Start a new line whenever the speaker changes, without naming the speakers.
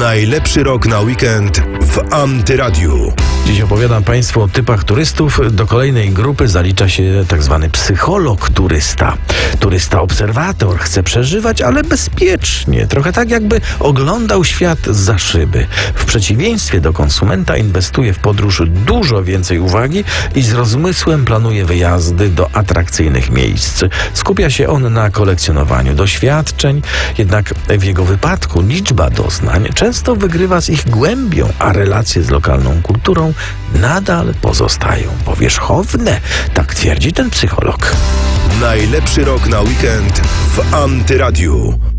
Najlepszy rok na weekend w Antyradiu.
Dziś opowiadam Państwu o typach turystów. Do kolejnej grupy zalicza się tak zwany psycholog turysta. Turysta-obserwator chce przeżywać, ale bezpiecznie. Trochę tak, jakby oglądał świat zza szyby. W przeciwieństwie do konsumenta inwestuje w podróż dużo więcej uwagi i z rozmysłem planuje wyjazdy do atrakcyjnych miejsc. Skupia się on na kolekcjonowaniu doświadczeń, jednak w jego wypadku liczba doznań często wygrywa z ich głębią, a relacje z lokalną kulturą nadal pozostają powierzchowne. Tak twierdzi ten psycholog.
Najlepszy rok na weekend w Antyradiu.